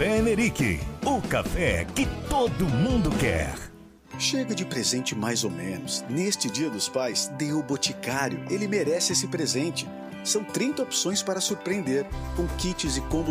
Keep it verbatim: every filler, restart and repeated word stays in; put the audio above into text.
Café Emerick, o café que todo mundo quer. Chega de presente mais ou menos. Neste Dia dos Pais, dê o Boticário. Ele merece esse presente. São trinta opções para surpreender, com kits e combos